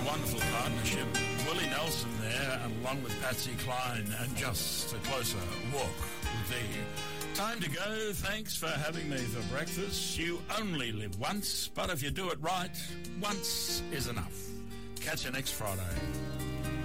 wonderful partnership. Willie Nelson there, along with Patsy Cline, and Just a Closer Walk with Thee. Time to go. Thanks for having me for breakfast. You only live once, but if you do it right, once is enough. Catch you next Friday.